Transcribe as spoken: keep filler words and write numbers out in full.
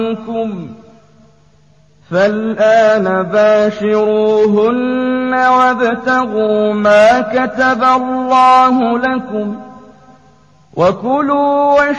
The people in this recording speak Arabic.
عنكم فالآن باشروهن وابتغوا ما كتب الله لكم وكلوا